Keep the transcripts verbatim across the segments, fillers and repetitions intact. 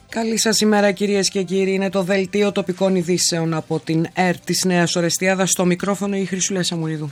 Καλή σας ημέρα κυρίες και κύριοι, είναι το δελτίο τοπικών ειδήσεων από την ΕΡΤ της Νέας Ορεστιάδας. Στο μικρόφωνο η Χρυσούλα Σαμουρίδου.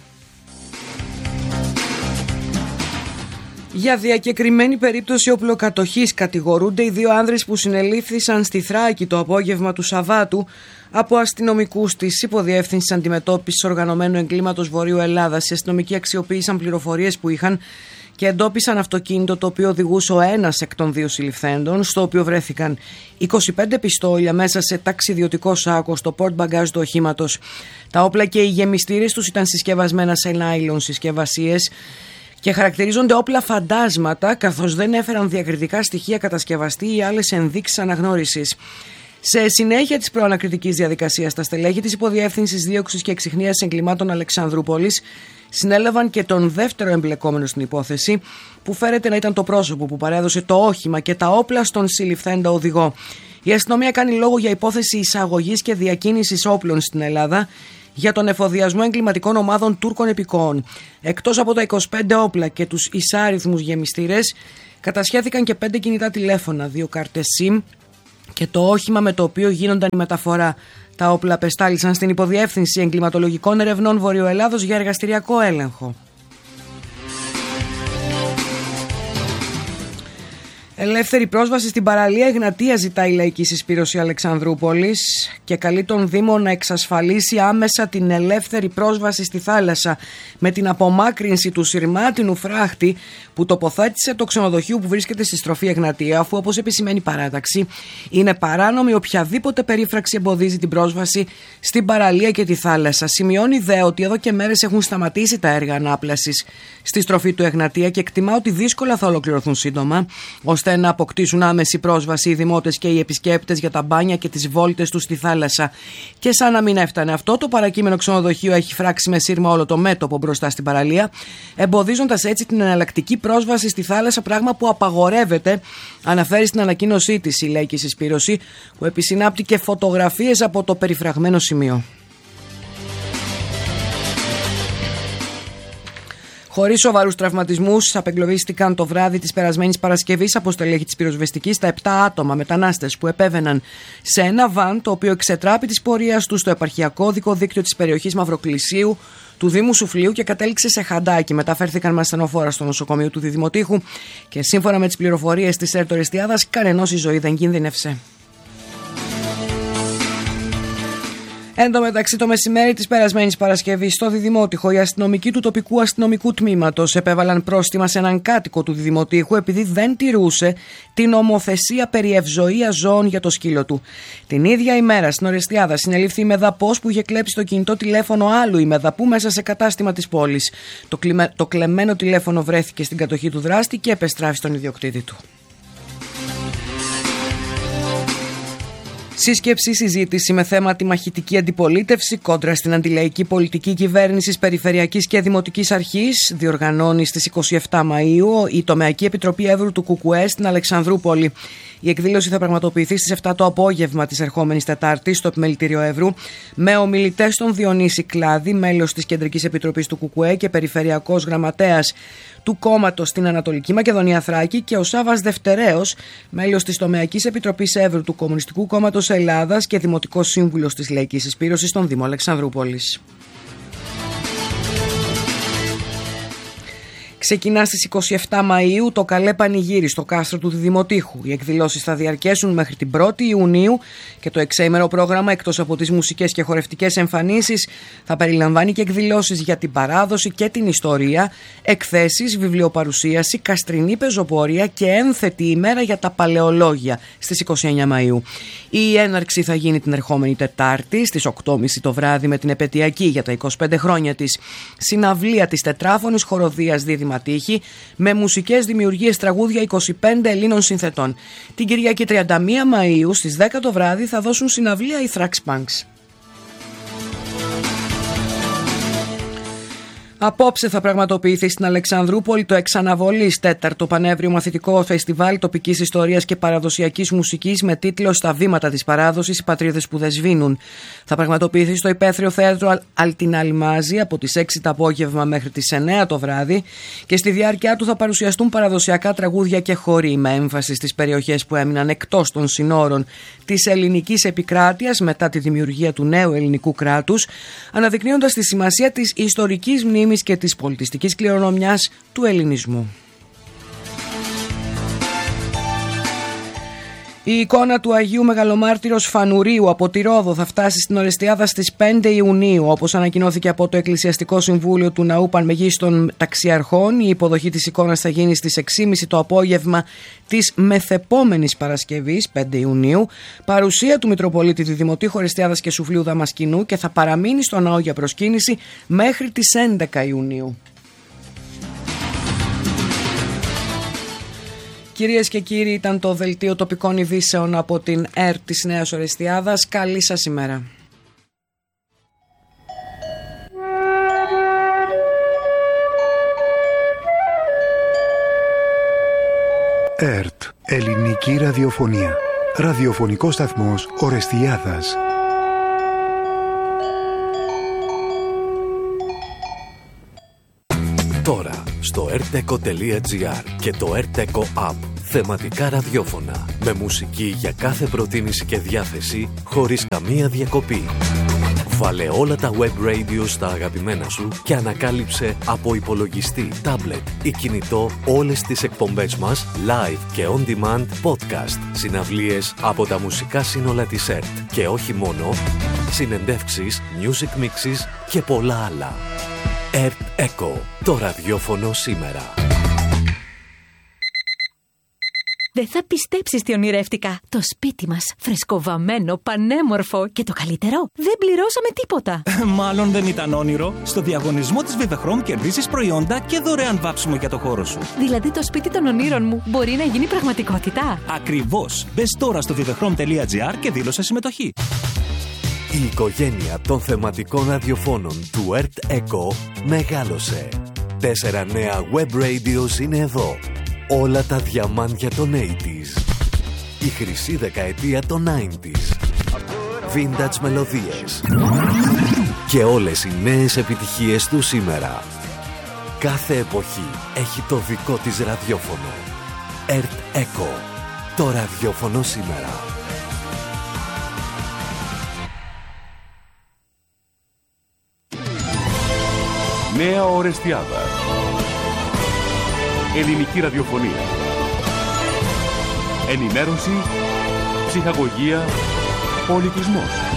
Για διακεκριμένη περίπτωση οπλοκατοχής κατηγορούνται οι δύο άνδρες που συνελήφθησαν στη Θράκη το απόγευμα του Σαββάτου από αστυνομικούς της Υποδιεύθυνσης Αντιμετώπισης Οργανωμένου Εγκλήματος Βορείου Ελλάδας. Οι αστυνομικοί αξιοποίησαν πληροφορίες που είχαν και εντόπισαν αυτοκίνητο το οποίο οδηγούσε ο ένας εκ των δύο συλληφθέντων, στο οποίο βρέθηκαν είκοσι πέντε πιστόλια μέσα σε ταξιδιωτικό σάκο στο πορτ μπαγκάζ του οχήματος. Τα όπλα και οι γεμιστήρες τους ήταν συσκευασμένα σε νάιλον συσκευασίες και χαρακτηρίζονται όπλα φαντάσματα, καθώς δεν έφεραν διακριτικά στοιχεία κατασκευαστή ή άλλες ενδείξεις αναγνώρισης. Σε συνέχεια της προανακριτικής διαδικασίας, τα στελέχη της Υποδιεύθυνσης Δίωξης και Εξιχνίας Εγκλημάτων Αλεξανδρούπολης συνέλαβαν και τον δεύτερο εμπλεκόμενο στην υπόθεση, που φέρεται να ήταν το πρόσωπο που παρέδωσε το όχημα και τα όπλα στον συλληφθέντα οδηγό. Η αστυνομία κάνει λόγο για υπόθεση εισαγωγής και διακίνησης όπλων στην Ελλάδα για τον εφοδιασμό εγκληματικών ομάδων Τούρκων επικόων. Εκτός από τα είκοσι πέντε όπλα και τους εισάριθμους γεμιστήρες, κατασχέθηκαν και πέντε κινητά τηλέφωνα, δύο κάρτες SIM και το όχημα με το οποίο γίνονταν η μεταφορά. Τα όπλα απεστάλησαν στην Υποδιεύθυνση Εγκληματολογικών Ερευνών Βορειοελλάδος για εργαστηριακό έλεγχο. Ελεύθερη πρόσβαση στην παραλία Εγνατία ζητάει η Λαϊκή Συσπήρωση Αλεξανδρούπολης και καλεί τον Δήμο να εξασφαλίσει άμεσα την ελεύθερη πρόσβαση στη θάλασσα με την απομάκρυνση του σειρμάτινου φράχτη που τοποθέτησε το ξενοδοχείο που βρίσκεται στη στροφή Εγνατία, αφού, όπως επισημαίνει η παράταξη, είναι παράνομη οποιαδήποτε περίφραξη εμποδίζει την πρόσβαση στην παραλία και τη θάλασσα. Σημειώνει δε ότι εδώ και μέρες έχουν σταματήσει τα έργα ανάπλασης στη στροφή του Εγνατία και εκτιμά ότι δύσκολα θα ολοκληρωθούν σύντομα, ώστε να αποκτήσουν άμεση πρόσβαση οι δημότες και οι επισκέπτες για τα μπάνια και τις βόλτες τους στη θάλασσα. Και σαν να μην έφτανε αυτό, το παρακείμενο ξενοδοχείο έχει φράξει με σύρμα όλο το μέτωπο μπροστά στην παραλία, εμποδίζοντας έτσι την εναλλακτική πρόσβαση στη θάλασσα, πράγμα που απαγορεύεται, αναφέρει στην ανακοίνωσή της η Λαϊκή Συσπήρωση, που επισυνάπτει και φωτογραφίες από το περιφραγμένο σημείο. Χωρίς σοβαρούς τραυματισμούς, απεγκλωβίστηκαν το βράδυ της περασμένης Παρασκευής από στελέχη της πυροσβεστικής τα επτά άτομα μετανάστες που επέβαιναν σε ένα βαν το οποίο εξετράπη της πορείας του στο επαρχιακό οδικό δίκτυο της περιοχής Μαυροκλησίου του Δήμου Σουφλίου και κατέληξε σε Χαντάκι. Μεταφέρθηκαν με ασθενοφόρα στο νοσοκομείο του Διδημοτήχου και σύμφωνα με τις πληροφορίες της ΕΡΤ Ορεστιάδας, κανενός η ζωή δεν κινδύνευσε. Εν τω μεταξύ, το μεσημέρι της περασμένης Παρασκευής, στο Διδημότυχο, οι αστυνομικοί του τοπικού αστυνομικού τμήματος επέβαλαν πρόστιμα σε έναν κάτοικο του Διδημοτήχου επειδή δεν τηρούσε την νομοθεσία περί ευζοίας ζώων για το σκύλο του. Την ίδια ημέρα, στην Ορεστιάδα, συνελήφθη η μεδαπός που είχε κλέψει το κινητό τηλέφωνο άλλου ημεδαπού μέσα σε κατάστημα της πόλης. Το, κλειμε... το κλεμμένο τηλέφωνο βρέθηκε στην κατοχή του δράστη και επεστράφη στον ιδιοκτήτη του. Σύσκεψη, συζήτηση με θέμα τη μαχητική αντιπολίτευση κόντρα στην αντιλαϊκή πολιτική κυβέρνησης Περιφερειακής και Δημοτικής Αρχής διοργανώνει στις είκοσι επτά Μαΐου η Τομεακή Επιτροπή Εύρου του ΚΚΕ στην Αλεξανδρούπολη. Η εκδήλωση θα πραγματοποιηθεί στις επτά το απόγευμα της ερχόμενης Τετάρτης στο Επιμελητήριο Εύρου με ομιλητές τον Διονύση Κλάδη, μέλος της Κεντρικής Επιτροπής του ΚΚΕ και Περιφερειακός Γραμματέας του κόμματος στην Ανατολική Μακεδονία Θράκη, και ο Σάββας Δευτερέος, μέλος της Τομεακής Επιτροπής Εύρου του Κομμουνιστικού Κόμματος Ελλάδας και Δημοτικός Σύμβουλος της Λαϊκής Συσπήρωσης στον Δήμο Αλεξανδρούπολης. Ξεκινά στις είκοσι επτά Μαΐου το Καλέ Πανηγύρι στο κάστρο του Διδημοτήχου. Οι εκδηλώσεις θα διαρκέσουν μέχρι την πρώτη Ιουνίου και το εξαήμερο πρόγραμμα, εκτός από τις μουσικές και χορευτικές εμφανίσεις, θα περιλαμβάνει και εκδηλώσεις για την παράδοση και την ιστορία, εκθέσεις, βιβλιοπαρουσίαση, καστρινή πεζοπορία και ένθετη ημέρα για τα παλαιολόγια στις είκοσι εννέα Μαΐου. Η έναρξη θα γίνει την ερχόμενη Τετάρτη στις οκτώ και μισή το βράδυ με την επαιτειακή για τα είκοσι πέντε χρόνια της συναυλία της τετράφωνης χοροδίας Δίδυμα Τύχη με μουσικές δημιουργίες τραγούδια είκοσι πέντε Ελλήνων συνθετών. Την Κυριακή τριάντα μία Μαΐου στις δέκα το βράδυ θα δώσουν συναυλία οι Thrax Punks. Απόψε θα πραγματοποιηθεί στην Αλεξανδρούπολη το εξαναβολής τέταρτο Πανεύρειο Μαθητικό Φεστιβάλ Τοπικής Ιστορίας και Παραδοσιακής Μουσικής με τίτλο «Στα βήματα της παράδοσης, οι πατρίδες που δεν σβήνουν». Θα πραγματοποιηθεί στο Υπαίθριο Θέατρο Αλτιναλμάζη από τις έξι το απόγευμα μέχρι τις εννέα το βράδυ και στη διάρκεια του θα παρουσιαστούν παραδοσιακά τραγούδια και χοροί με έμφαση στις περιοχές που έμειναν εκτός των συνόρων της ελληνικής επικράτειας μετά τη δημιουργία του νέου ελληνικού κράτους, αναδεικνύοντας τη σημασία της ιστορικής μνήμης και της πολιτιστικής κληρονομιάς του ελληνισμού. Η εικόνα του Αγίου Μεγαλομάρτυρος Φανουρίου από τη Ρόδο θα φτάσει στην Ορεστιάδα στις πέντε Ιουνίου. Όπως ανακοινώθηκε από το Εκκλησιαστικό Συμβούλιο του Ναού Πανμεγίστων Ταξιαρχών, η υποδοχή της εικόνας θα γίνει στις έξι και μισή το απόγευμα της μεθεπόμενης Παρασκευής, πέντε Ιουνίου, παρουσία του Μητροπολίτη Δημοτήχου Ορεστιάδας και Σουφλίου Δαμασκηνού και θα παραμείνει στο ναό για προσκύνηση μέχρι τις έντεκα Ιουνίου. Κυρίες και κύριοι, ήταν το Δελτίο Τοπικών Ειδήσεων από την ΕΡΤ της Νέας Ορεστιάδας. Καλή σας ημέρα. ΕΡΤ, Ελληνική Ραδιοφωνία. Ραδιοφωνικός σταθμός Ορεστιάδας. Τώρα στο ερτεκο τελεία τζι άρ και το ερτεκο App. Θεματικά ραδιόφωνα με μουσική για κάθε προτίμηση και διάθεση χωρίς καμία διακοπή. Βάλε όλα τα web radio στα αγαπημένα σου και ανακάλυψε από υπολογιστή, tablet ή κινητό όλες τις εκπομπές μας live και on demand podcast, συναυλίες από τα μουσικά σύνολα της ΕΡΤ και όχι μόνο, συνεντεύξεις, music mixes και πολλά άλλα. ΕΡΤ Echo, το ραδιόφωνο σήμερα. Δεν θα πιστέψεις τι ονειρεύτηκα. Το σπίτι μας, φρεσκοβαμμένο, πανέμορφο και το καλύτερο, δεν πληρώσαμε τίποτα. Μάλλον δεν ήταν όνειρο. Στο διαγωνισμό της Vivechrom κερδίζεις προϊόντα και δωρεάν βάψιμο για το χώρο σου. Δηλαδή το σπίτι των ονείρων μου μπορεί να γίνει πραγματικότητα. Ακριβώς. Μπες τώρα στο vivechrom τελεία τζι άρ και δήλωσε συμμετοχή. Η οικογένεια των θεματικών ραδιοφώνων του ΕΡΤ Echo μεγάλωσε. Τέσσερα νέα web radios είναι εδώ. Όλα τα διαμάντια των ογδόντα. Η χρυσή δεκαετία των ενενήντα. Vintage μελωδίες. Και όλες οι νέες επιτυχίες του σήμερα. Κάθε εποχή έχει το δικό της ραδιόφωνο. ΕΡΤ Echo. Το ραδιόφωνο σήμερα. Νέα Ορεστιάδα. Ελληνική ραδιοφωνία. Ενημέρωση, ψυχαγωγία, πολιτισμός.